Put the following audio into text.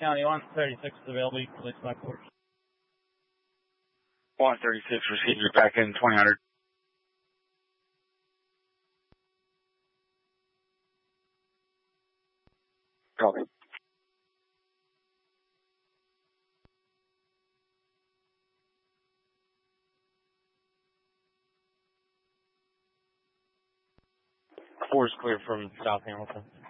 County 136 is available. You can place back orders. 136 received. You're back in 2000. Copy. Four is clear from South Hamilton.